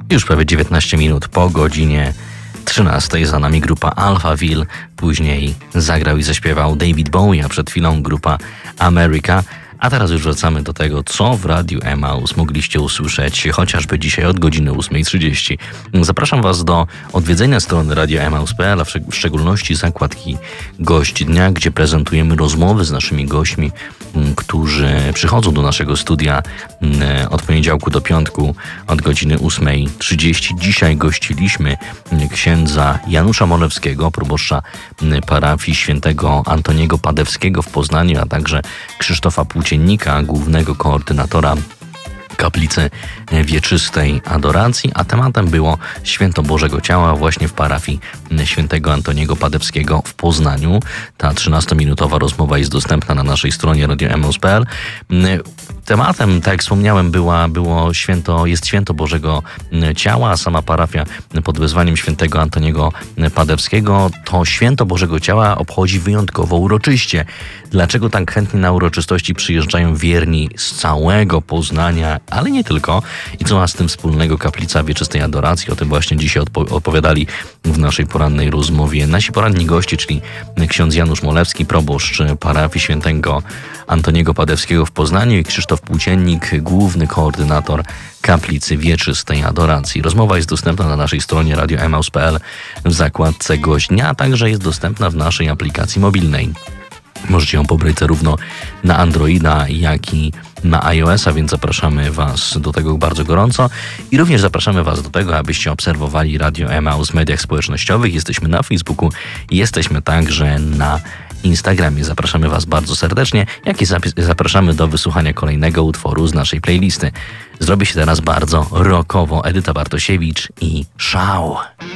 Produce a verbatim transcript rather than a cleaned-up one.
Już prawie dziewiętnaście minut po godzinie trzynastej. Za nami grupa Alphaville, później zagrał i zaśpiewał David Bowie, a przed chwilą grupa America. A teraz już wracamy do tego, co w Radiu Emaus mogliście usłyszeć chociażby dzisiaj od godziny ósmej trzydzieści. Zapraszam Was do odwiedzenia strony radio emaus kropka p l, a w szczególności zakładki Gość Dnia, gdzie prezentujemy rozmowy z naszymi gośćmi, którzy przychodzą do naszego studia od poniedziałku do piątku od godziny ósmej trzydzieści. Dzisiaj gościliśmy księdza Janusza Molewskiego, proboszcza parafii świętego Antoniego Padewskiego w Poznaniu, a także Krzysztofa Płóciennika, głównego koordynatora Kaplicy Wieczystej Adoracji, a tematem było Święto Bożego Ciała właśnie w parafii świętego Antoniego Padewskiego w Poznaniu. Ta trzynastominutowa rozmowa jest dostępna na naszej stronie radio emaus kropka p l. Tematem, tak jak wspomniałem, była, było święto, jest Święto Bożego Ciała, a sama parafia pod wezwaniem świętego Antoniego Padewskiego to Święto Bożego Ciała obchodzi wyjątkowo uroczyście. Dlaczego tak chętnie na uroczystości przyjeżdżają wierni z całego Poznania, ale nie tylko? I co ma z tym wspólnego Kaplica Wieczystej Adoracji? O tym właśnie dzisiaj odpo- opowiadali w naszej porannej rozmowie nasi poranni goście, czyli ksiądz Janusz Molewski, proboszcz parafii świętego Antoniego Padewskiego w Poznaniu, i Krzysztof Płóciennik, główny koordynator Kaplicy Wieczystej Adoracji. Rozmowa jest dostępna na naszej stronie radio emaus kropka p l w zakładce Gość Dnia, a także jest dostępna w naszej aplikacji mobilnej. Możecie ją pobrać zarówno na Androida, jak i na iOS-a, więc zapraszamy Was do tego bardzo gorąco. I również zapraszamy Was do tego, abyście obserwowali Radio Emaus w mediach społecznościowych. Jesteśmy na Facebooku, jesteśmy także na Instagramie. Zapraszamy Was bardzo serdecznie, jak i zapraszamy do wysłuchania kolejnego utworu z naszej playlisty. Zrobi się teraz bardzo rockowo. Edyta Bartosiewicz i Szał.